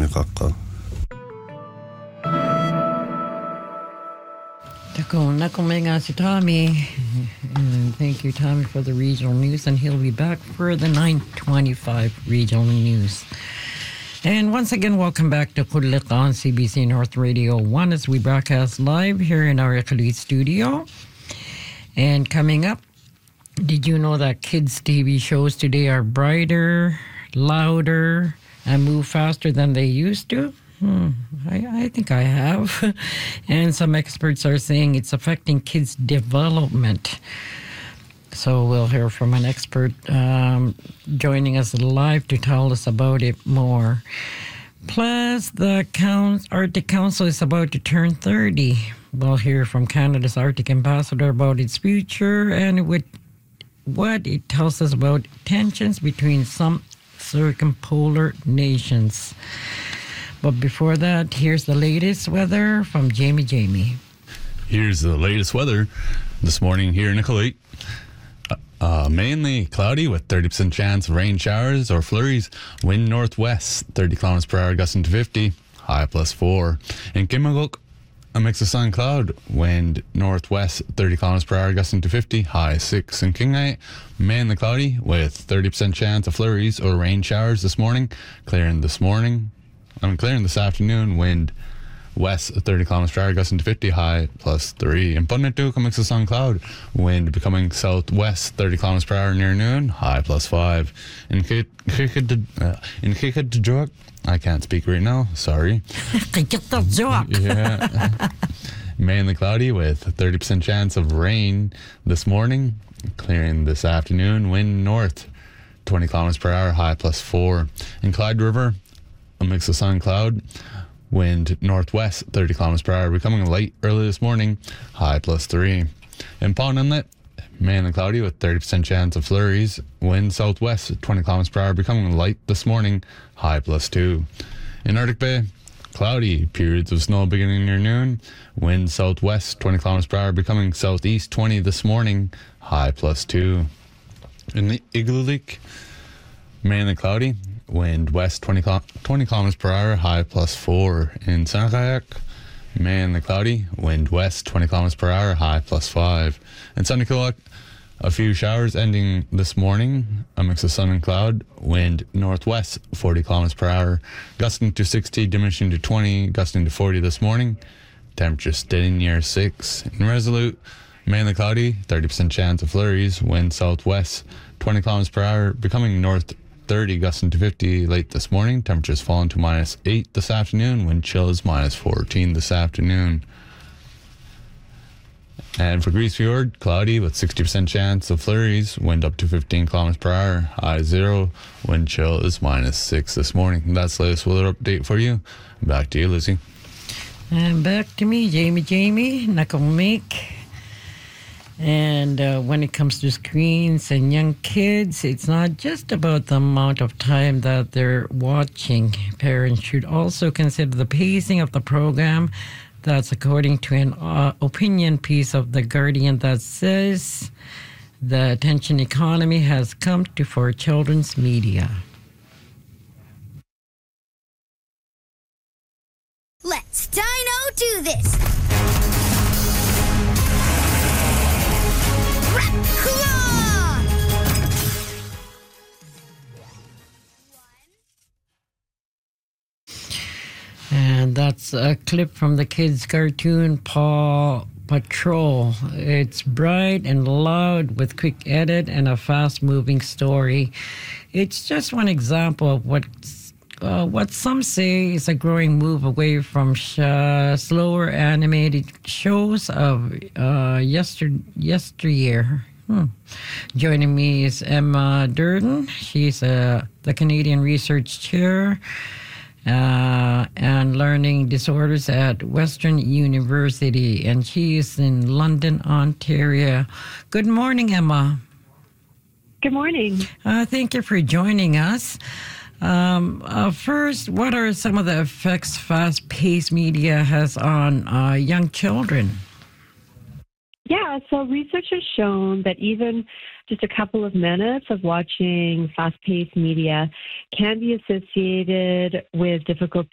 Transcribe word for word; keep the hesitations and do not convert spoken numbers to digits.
Mekaka. Tako, nakumenga si Tommy. And thank you, Tommy, for the regional news. And he'll be back for the nine twenty-five regional news. And once again, welcome back to Kudlik on C B C North Radio one as we broadcast live here in our Iqaluit studio. And coming up, did you know that kids' T V shows today are brighter, louder, and move faster than they used to? Hmm, I, I think I have. And some experts are saying it's affecting kids' development. So we'll hear from an expert um, joining us live to tell us about it more. Plus, the Count- Arctic Council is about to turn thirty. We'll hear from Canada's Arctic Ambassador about its future and what, what it tells us about tensions between some circumpolar nations. But before that, here's the latest weather from Jamie Jamie. Here's the latest weather this morning here in Iqaluit. Uh, mainly cloudy with thirty percent chance of rain showers or flurries. Wind northwest, thirty kilometers per hour, gusting to fifty, high plus four. In Kimaguk, a mix of sun and cloud. Wind northwest, thirty kilometers per hour, gusting to fifty, high six. In Kingnight, mainly cloudy with thirty percent chance of flurries or rain showers this morning. Clearing this morning. I'm clearing this afternoon. Wind west thirty kilometers per hour, gusting to fifty, high plus three. In Punnatuk, a mix of sun and cloud. Wind becoming southwest thirty kilometers per hour near noon, high plus five. In Kikadjok, I can't speak right now, sorry. Yeah. Mainly cloudy with thirty percent chance of rain this morning. Clearing this afternoon. Wind north twenty kilometers per hour, high plus four. In Clyde River, a mix of sun and cloud. Wind northwest thirty kilometers per hour, becoming light early this morning, high plus three. In Pond Inlet, mainly cloudy with thirty percent chance of flurries. Wind southwest twenty kilometers per hour, becoming light this morning, high plus two. In Arctic Bay, cloudy, periods of snow beginning near noon. Wind southwest twenty kilometers per hour, becoming southeast twenty this morning, high plus two. In the Iqaluit, mainly cloudy. Wind west twenty, twenty kilometers per hour, high plus four. In Sanakayak, mainly cloudy. Wind west twenty kilometers per hour, high plus five. In Sunnycook, a few showers ending this morning. A mix of sun and cloud. Wind northwest forty kilometers per hour, gusting to sixty, diminishing to twenty, gusting to forty this morning. Temperature steady near six. In Resolute, mainly cloudy, thirty percent chance of flurries. Wind southwest twenty kilometers per hour, becoming north thirty, gusting to fifty late this morning. Temperatures falling to minus eight this afternoon. Wind chill is minus fourteen this afternoon. And for Grise Fjord, cloudy with sixty percent chance of flurries. Wind up to fifteen kilometers per hour, high zero. Wind chill is minus six this morning. And that's the latest weather update for you. Back to you, Lizzie. And back to me, Jamie Jamie, Nakamik. And uh, when it comes to screens and young kids, it's not just about the amount of time that they're watching. Parents should also consider the pacing of the program. That's according to an uh, opinion piece of The Guardian that says the attention economy has come to for children's media. Let's Dino do this! And that's a clip from the kids' cartoon Paw Patrol. It's bright and loud with quick edit and a fast-moving story. It's just one example of what uh, what some say is a growing move away from sh- uh, slower animated shows of uh, yester yesteryear. Hmm. Joining me is Emma Durden. She's uh, the Canadian Research Chair uh, and Learning Disorders at Western University, and she is in London, Ontario. Good morning, Emma. Good morning. Uh, thank you for joining us. Um, uh, first, what are some of the effects fast-paced media has on uh, young children? Yeah, so research has shown that even just a couple of minutes of watching fast-paced media can be associated with difficulty